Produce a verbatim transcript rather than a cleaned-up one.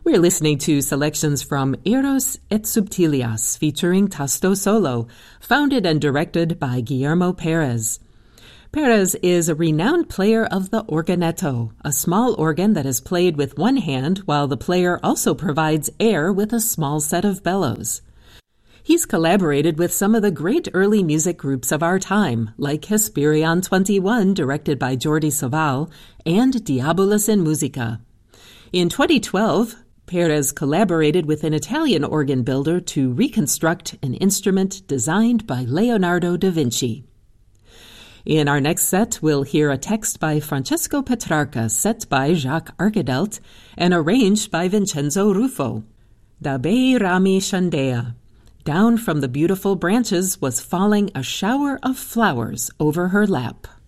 We're listening to selections from Eros et Subtilias featuring Tasto Solo, founded and directed by Guillermo Perez. Perez is a renowned player of the organetto, a small organ that is played with one hand while the player also provides air with a small set of bellows. He's collaborated with some of the great early music groups of our time, like Hesperion twenty-one, directed by Jordi Savall, and Diabolus in Musica. In twenty twelve, Perez collaborated with an Italian organ builder to reconstruct an instrument designed by Leonardo da Vinci. In our next set, we'll hear a text by Francesco Petrarca set by Jacques Arcadelt and arranged by Vincenzo Ruffo. Da bei rami scendea. Down from the beautiful branches was falling a shower of flowers over her lap.